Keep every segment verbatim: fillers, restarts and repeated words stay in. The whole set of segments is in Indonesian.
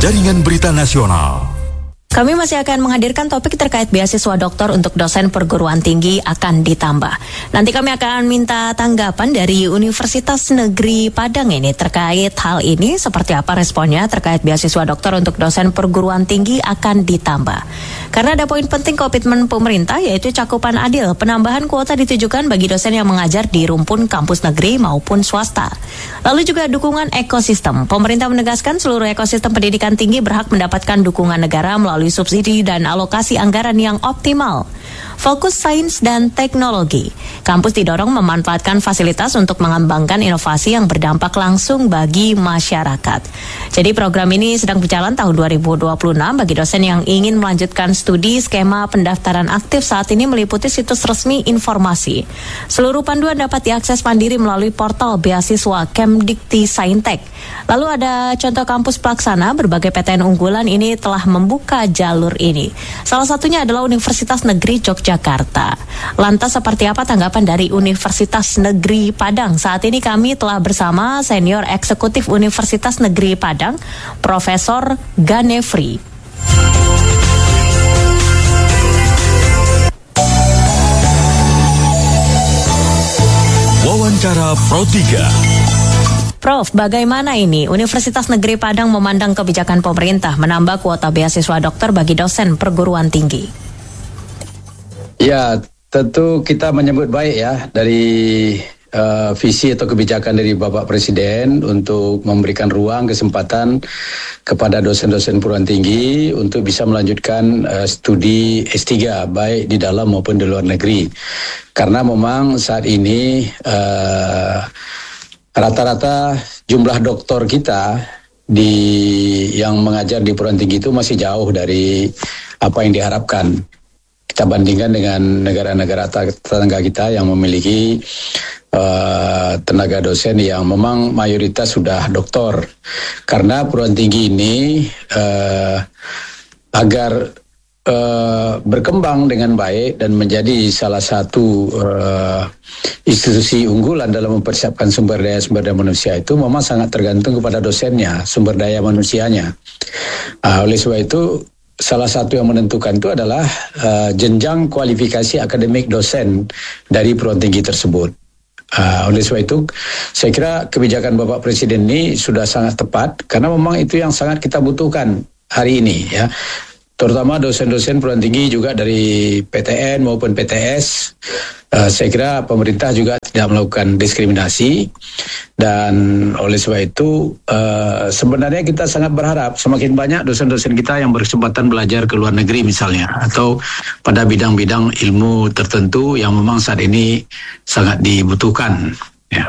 Jaringan Berita Nasional. Kami masih akan menghadirkan topik terkait beasiswa doktor untuk dosen perguruan tinggi akan ditambah. Nanti kami akan minta tanggapan dari Universitas Negeri Padang ini terkait hal ini, seperti apa responnya terkait beasiswa doktor untuk dosen perguruan tinggi akan ditambah. Karena ada poin penting komitmen pemerintah, yaitu cakupan adil. Penambahan kuota ditujukan bagi dosen yang mengajar di rumpun kampus negeri maupun swasta. Lalu juga dukungan ekosistem. Pemerintah menegaskan seluruh ekosistem pendidikan tinggi berhak mendapatkan dukungan negara melalui subsidi dan alokasi anggaran yang optimal. Fokus sains dan teknologi. Kampus didorong memanfaatkan fasilitas untuk mengembangkan inovasi yang berdampak langsung bagi masyarakat. Jadi program ini sedang berjalan tahun dua ribu dua puluh enam bagi dosen yang ingin melanjutkan studi. Skema pendaftaran aktif saat ini meliputi situs resmi informasi. Seluruh panduan dapat diakses mandiri melalui portal beasiswa Kemdikti Saintek. Lalu ada contoh kampus pelaksana, berbagai P T N unggulan ini telah membuka jalur ini. Salah satunya adalah Universitas Negeri Yogyakarta. Lantas seperti apa tanggapan dari Universitas Negeri Padang? Saat ini kami telah bersama Senior Eksekutif Universitas Negeri Padang, Profesor Ganefri. Wawancara Pro tiga. Prof, bagaimana ini Universitas Negeri Padang memandang kebijakan pemerintah menambah kuota beasiswa dokter bagi dosen perguruan tinggi? Ya, tentu kita menyambut baik ya dari uh, visi atau kebijakan dari Bapak Presiden untuk memberikan ruang kesempatan kepada dosen-dosen perguruan tinggi untuk bisa melanjutkan uh, studi S tiga baik di dalam maupun di luar negeri. Karena memang saat ini uh, rata-rata jumlah doktor kita di yang mengajar di perguruan tinggi itu masih jauh dari apa yang diharapkan. Kita bandingkan dengan negara-negara tetangga kita yang memiliki uh, tenaga dosen yang memang mayoritas sudah doktor. Karena perguruan tinggi ini uh, agar uh, berkembang dengan baik dan menjadi salah satu uh, institusi unggulan dalam mempersiapkan sumber daya sumber daya manusia itu memang sangat tergantung kepada dosennya, sumber daya manusianya. Uh, oleh sebab itu salah satu yang menentukan itu adalah uh, jenjang kualifikasi akademik dosen dari perguruan tinggi tersebut. Uh, oleh sebab itu, saya kira kebijakan Bapak Presiden ini sudah sangat tepat karena memang itu yang sangat kita butuhkan hari ini, ya. Terutama dosen-dosen perguruan tinggi juga dari P T N maupun P T S. Uh, saya kira pemerintah juga tidak melakukan diskriminasi dan oleh sebab itu uh, sebenarnya kita sangat berharap semakin banyak dosen-dosen kita yang berkesempatan belajar ke luar negeri misalnya atau pada bidang-bidang ilmu tertentu yang memang saat ini sangat dibutuhkan, ya.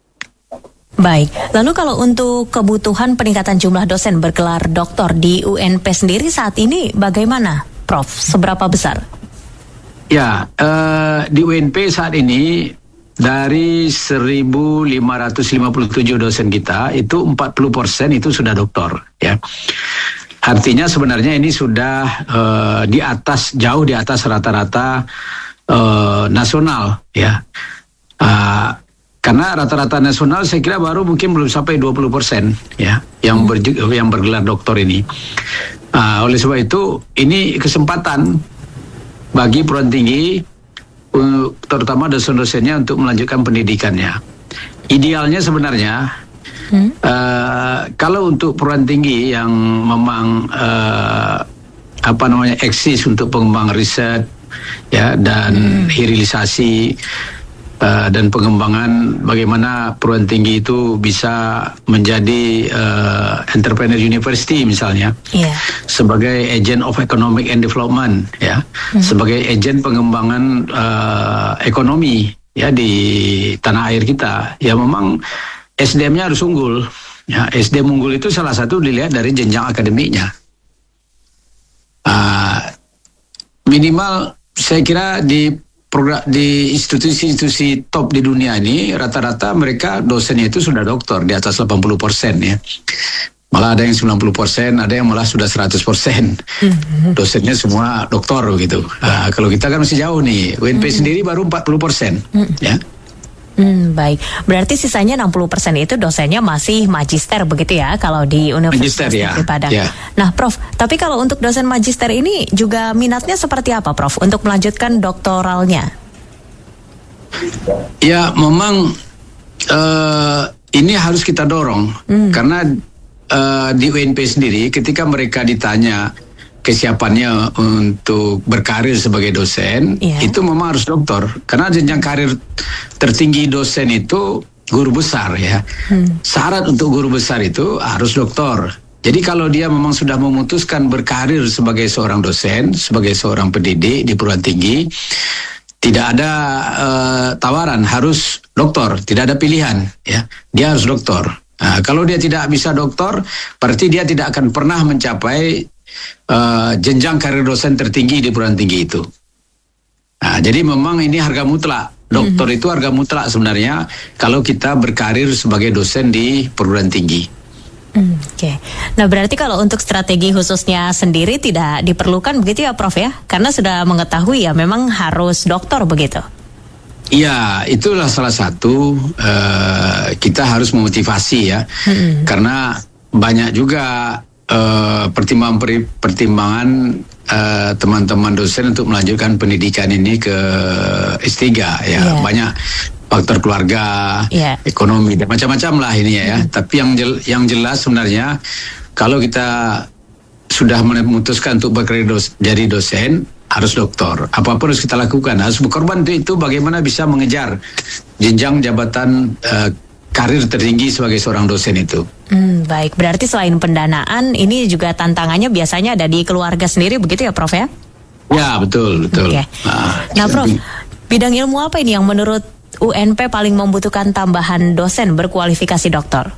Baik, lalu kalau untuk kebutuhan peningkatan jumlah dosen bergelar doktor di U N P sendiri saat ini bagaimana, Prof? Seberapa besar? Ya, uh, di U N P saat ini dari seribu lima ratus lima puluh tujuh dosen kita itu empat puluh persen itu sudah doktor, ya. Artinya sebenarnya ini sudah uh, di atas, jauh di atas rata-rata uh, nasional, ya. Uh, Karena rata-rata nasional saya kira baru mungkin belum sampai dua puluh persen, ya, yang ber, yang bergelar doktor ini. Uh, oleh sebab itu ini kesempatan bagi perguruan tinggi, uh, terutama dosen-dosennya untuk melanjutkan pendidikannya. Idealnya sebenarnya hmm? uh, kalau untuk perguruan tinggi yang memang uh, apa namanya eksis untuk pengembangan riset, ya, dan hmm. hilirisasi. Uh, dan pengembangan bagaimana perguruan tinggi itu bisa menjadi uh, entrepreneur university misalnya, yeah. sebagai agent of economic and development, ya, mm-hmm. sebagai agent pengembangan uh, ekonomi, ya, di tanah air kita, ya memang S D M-nya harus unggul, ya. S D M unggul itu salah satu dilihat dari jenjang akademiknya. Uh, minimal saya kira di di institusi-institusi top di dunia ini rata-rata mereka dosennya itu sudah doktor di atas delapan puluh persen, ya. Malah ada yang sembilan puluh persen, ada yang malah sudah seratus persen. Dosennya semua doktor gitu. Nah, kalau kita kan masih jauh nih. U N P sendiri baru empat puluh persen, ya. Hmm, baik. Berarti sisanya enam puluh persen itu dosennya masih magister begitu ya kalau di Universitas Magister, ya. Negeri Padang. Ya. Nah, Prof, tapi kalau untuk dosen magister ini juga minatnya seperti apa, Prof, untuk melanjutkan doktoralnya? Ya, memang uh, ini harus kita dorong hmm. karena uh, di U N P sendiri ketika mereka ditanya kesiapannya untuk berkarir sebagai dosen, yeah. itu memang harus doktor. Karena jenjang karir tertinggi dosen itu guru besar ya. Hmm. Syarat untuk guru besar itu harus doktor. Jadi kalau dia memang sudah memutuskan berkarir sebagai seorang dosen, sebagai seorang pendidik di perguruan tinggi, tidak ada uh, tawaran, harus doktor, tidak ada pilihan ya. Dia harus doktor. Nah, kalau dia tidak bisa doktor, berarti dia tidak akan pernah mencapai Uh, jenjang karir dosen tertinggi di perguruan tinggi itu. Nah, jadi memang ini harga mutlak. Doktor mm-hmm. itu harga mutlak sebenarnya kalau kita berkarir sebagai dosen di perguruan tinggi. Mm, Oke. Okay. Nah, berarti kalau untuk strategi khususnya sendiri tidak diperlukan begitu ya, Prof ya? Karena sudah mengetahui ya memang harus doktor begitu. Iya, itulah salah satu uh, kita harus memotivasi ya. Mm-hmm. Karena banyak juga Uh, pertimbangan pertimbangan uh, teman-teman dosen untuk melanjutkan pendidikan ini ke S tiga ya, yeah. banyak faktor keluarga, yeah. ekonomi dan macam-macam lah ini ya. Mm. Tapi yang jel, yang jelas sebenarnya kalau kita sudah memutuskan untuk berkarir dos, jadi dosen harus doktor. Apapun harus kita lakukan, harus berkorban untuk itu bagaimana bisa mengejar jenjang jabatan uh, karir tertinggi sebagai seorang dosen itu. Hmm, baik, berarti selain pendanaan, ini juga tantangannya biasanya ada di keluarga sendiri begitu ya, Prof ya? Ya, betul, betul. Okay. Nah, nah, Prof, bidang ilmu apa ini yang menurut U N P paling membutuhkan tambahan dosen berkualifikasi doktor?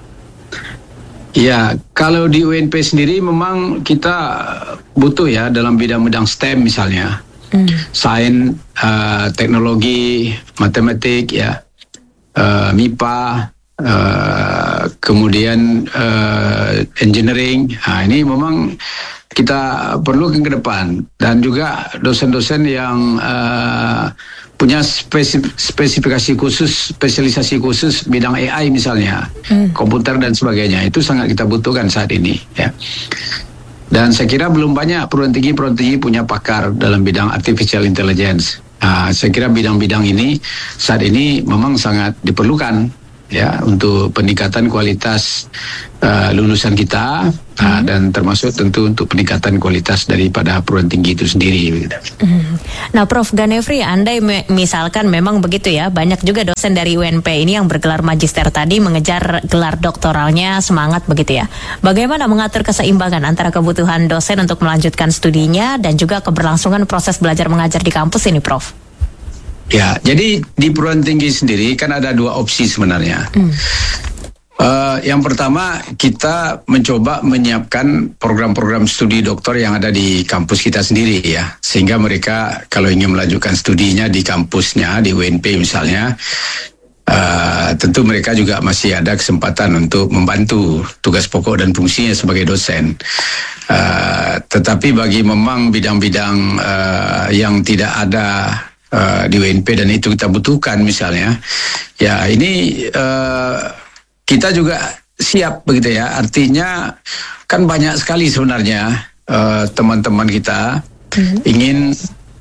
Ya, kalau di U N P sendiri memang kita butuh ya dalam bidang-bidang STEM misalnya, hmm. sains, uh, teknologi, matematik ya. Uh, M I P A, uh, kemudian uh, engineering. Nah, ini memang kita perlu ke depan dan juga dosen-dosen yang uh, punya spesif- spesifikasi khusus, spesialisasi khusus bidang A I misalnya, hmm. komputer dan sebagainya. Itu sangat kita butuhkan saat ini. Ya. Dan saya kira belum banyak perguruan tinggi-perguruan tinggi punya pakar dalam bidang artificial intelligence. Nah, saya kira bidang-bidang ini saat ini memang sangat diperlukan ya untuk peningkatan kualitas uh, lulusan kita hmm. uh, dan termasuk tentu untuk peningkatan kualitas daripada perguruan tinggi itu sendiri. Hmm. Nah, Prof Ganefri, andai me- misalkan memang begitu ya, banyak juga dosen dari U N P ini yang bergelar magister tadi mengejar gelar doktoralnya semangat begitu ya. Bagaimana mengatur keseimbangan antara kebutuhan dosen untuk melanjutkan studinya dan juga keberlangsungan proses belajar mengajar di kampus ini, Prof? Ya, jadi di perguruan tinggi sendiri kan ada dua opsi sebenarnya. Hmm. Uh, yang pertama, kita mencoba menyiapkan program-program studi doktor yang ada di kampus kita sendiri ya, sehingga mereka kalau ingin melanjutkan studinya di kampusnya di U N P misalnya, uh, tentu mereka juga masih ada kesempatan untuk membantu tugas pokok dan fungsinya sebagai dosen. Uh, tetapi bagi memang bidang-bidang uh, yang tidak ada Uh, di U N P dan itu kita butuhkan misalnya, ya ini uh, kita juga siap begitu ya. Artinya kan banyak sekali sebenarnya uh, teman-teman kita mm-hmm. ingin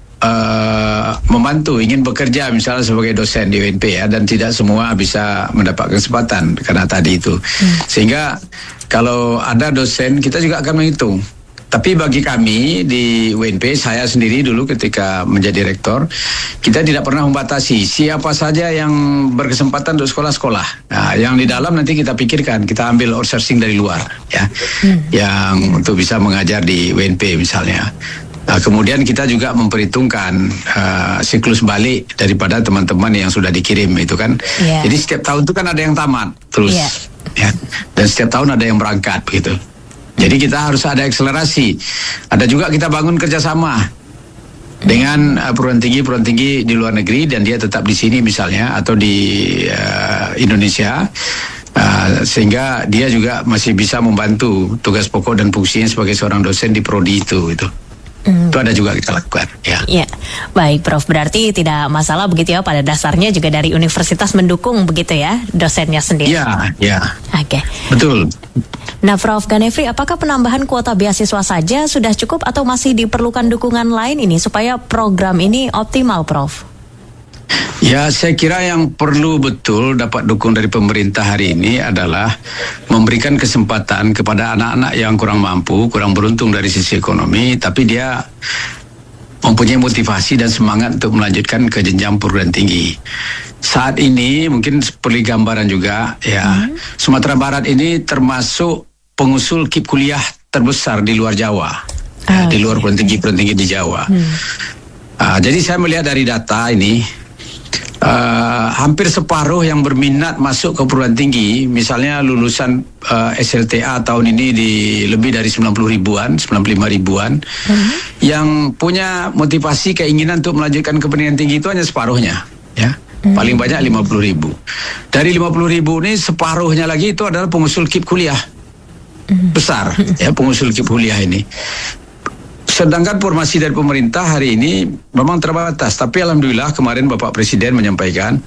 uh, membantu, ingin bekerja misalnya sebagai dosen di U N P ya, dan tidak semua bisa mendapat kesempatan karena tadi itu. Mm. Sehingga kalau ada dosen kita juga akan menghitung. Tapi bagi kami di U N P, saya sendiri dulu ketika menjadi rektor, kita tidak pernah membatasi siapa saja yang berkesempatan untuk sekolah-sekolah. Nah, yang di dalam nanti kita pikirkan, kita ambil outsourcing dari luar, ya, hmm. yang untuk bisa mengajar di U N P misalnya. Nah, kemudian kita juga memperhitungkan uh, siklus balik daripada teman-teman yang sudah dikirim itu kan. Yeah. Jadi setiap tahun itu kan ada yang tamat terus, yeah. ya, dan setiap tahun ada yang berangkat begitu. Jadi kita harus ada akselerasi. Ada juga kita bangun kerjasama dengan uh, perguruan tinggi perguruan tinggi di luar negeri dan dia tetap di sini misalnya atau di uh, Indonesia, uh, sehingga dia juga masih bisa membantu tugas pokok dan fungsinya sebagai seorang dosen di prodi itu. Itu. Hmm. Itu ada juga kita lakukan. Ya. Ya, baik Prof. Berarti tidak masalah begitu ya, pada dasarnya juga dari universitas mendukung begitu ya dosennya sendiri. Ya, ya. Oke. Betul. Nah, Prof Ganefri, apakah penambahan kuota beasiswa saja sudah cukup atau masih diperlukan dukungan lain ini supaya program ini optimal, Prof? Ya, saya kira yang perlu betul dapat dukung dari pemerintah hari ini adalah memberikan kesempatan kepada anak-anak yang kurang mampu, kurang beruntung dari sisi ekonomi, tapi dia mempunyai motivasi dan semangat untuk melanjutkan ke jenjang perguruan tinggi. Saat ini mungkin perlu gambaran juga, ya, hmm. Sumatera Barat ini termasuk pengusul K I P kuliah terbesar di luar Jawa, oh, ya, di luar perguruan tinggi perguruan tinggi di Jawa. Hmm. Uh, jadi saya melihat dari data ini. Uh, hampir separuh yang berminat masuk ke perguruan tinggi, misalnya lulusan uh, S L T A tahun ini di lebih dari sembilan puluh ribuan, sembilan puluh lima ribuan, uh-huh. yang punya motivasi keinginan untuk melanjutkan ke pendidikan tinggi itu hanya separuhnya, ya, uh-huh. paling banyak lima puluh ribu. Dari lima puluh ribu ini separuhnya lagi itu adalah pengusul K I P kuliah uh-huh. besar, ya, pengusul K I P kuliah ini. Sedangkan formasi dari pemerintah hari ini memang terbatas, tapi alhamdulillah kemarin Bapak Presiden menyampaikan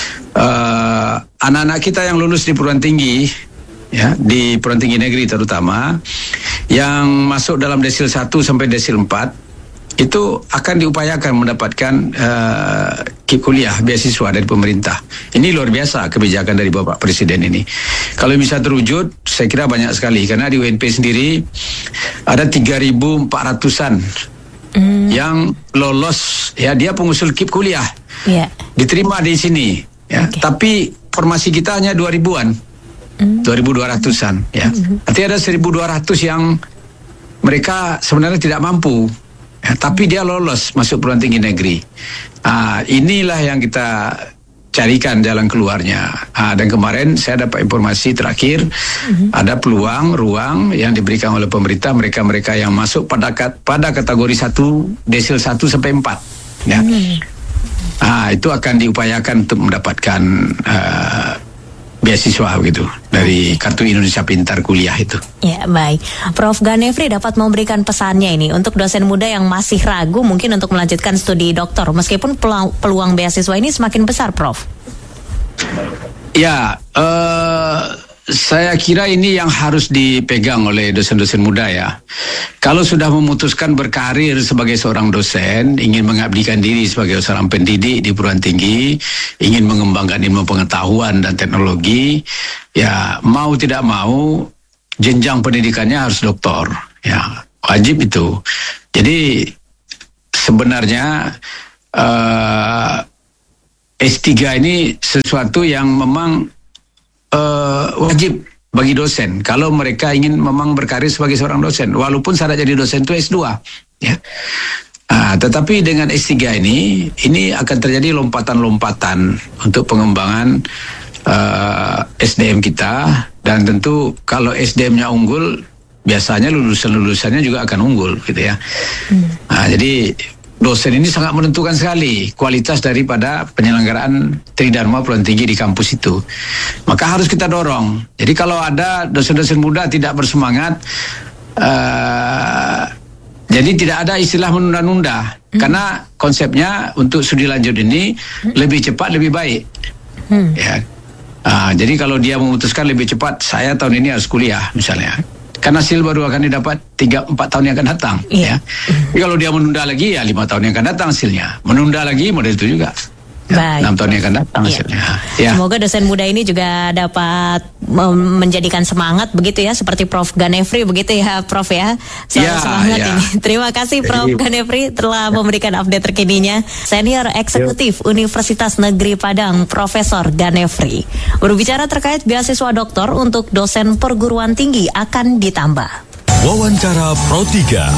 uh, anak-anak kita yang lulus di perguruan tinggi, ya, di perguruan tinggi negeri terutama, yang masuk dalam desil satu sampai desil empat itu akan diupayakan mendapatkan uh, K I P kuliah beasiswa dari pemerintah. Ini luar biasa kebijakan dari Bapak Presiden ini. Kalau bisa terwujud, saya kira banyak sekali, karena di U N P sendiri ada tiga ribu empat ratusan mm. yang lolos, ya, dia pengusul K I P kuliah, yeah. diterima di sini, ya, okay. Tapi formasi kita hanya dua ribuan, mm. dua ribu dua ratusan, ya. Mm-hmm. Artinya ada seribu dua ratus yang mereka sebenarnya tidak mampu, ya, tapi dia lolos masuk perguruan tinggi negeri. Ah, inilah yang kita carikan jalan keluarnya. Ah, dan kemarin saya dapat informasi terakhir, mm-hmm. ada peluang ruang yang diberikan oleh pemerintah mereka-mereka yang masuk pada pada kategori satu desil satu sampai empat, ya. Mm. Ah, itu akan diupayakan untuk mendapatkan uh, beasiswa begitu dari Kartu Indonesia Pintar Kuliah itu. Ya, baik. Prof Ganefri dapat memberikan pesannya ini untuk dosen muda yang masih ragu mungkin untuk melanjutkan studi doktor meskipun peluang, peluang beasiswa ini semakin besar, Prof. Ya, uh, saya kira ini yang harus dipegang oleh dosen-dosen muda, ya. Kalau sudah memutuskan berkarir sebagai seorang dosen, ingin mengabdikan diri sebagai seorang pendidik di perguruan tinggi, ingin mengembangkan ilmu pengetahuan dan teknologi, ya, mau tidak mau jenjang pendidikannya harus doktor, ya, wajib itu. Jadi sebenarnya uh, S tiga ini sesuatu yang memang Uh, wajib bagi dosen kalau mereka ingin memang berkarir sebagai seorang dosen, walaupun syarat jadi dosen itu S dua, ya. Uh, tetapi dengan S tiga ini ini akan terjadi lompatan-lompatan untuk pengembangan uh, S D M kita, dan tentu kalau S D M-nya unggul biasanya lulusan-lulusannya juga akan unggul, gitu, ya. Hmm. Uh, jadi dosen ini sangat menentukan sekali kualitas daripada penyelenggaraan Tridharma perguruan tinggi di kampus itu. Maka harus kita dorong. Jadi kalau ada dosen-dosen muda tidak bersemangat, uh, jadi tidak ada istilah menunda-nunda. Hmm. Karena konsepnya untuk studi lanjut ini hmm. lebih cepat lebih baik. Hmm. Ya. Uh, jadi kalau dia memutuskan lebih cepat, saya tahun ini harus kuliah misalnya, kan hasil baru akan didapat tiga empat tahun yang akan datang, yeah. ya. Jadi kalau dia menunda lagi, ya lima tahun yang akan datang hasilnya. Menunda lagi model itu juga. Ya, enam tahun yang akan datang yeah. hasilnya. Ya. Semoga dosen muda ini juga dapat menjadikan semangat begitu ya, seperti Prof Ganefri begitu ya, Prof, ya. Selalu yeah, semangat yeah. ini. Terima kasih Prof Ganefri telah memberikan update terkininya. Senior Eksekutif yeah. Universitas Negeri Padang, Profesor Ganefri, berbicara terkait beasiswa doktor untuk dosen perguruan tinggi akan ditambah. Wawancara Pro tiga.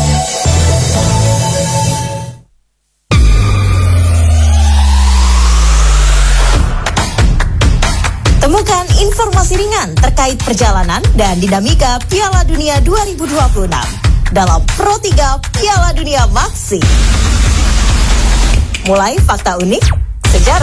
Temukan informasi ringan terkait perjalanan dan dinamika Piala Dunia dua ribu dua puluh enam dalam Pro tiga Piala Dunia Maxi. Mulai fakta unik,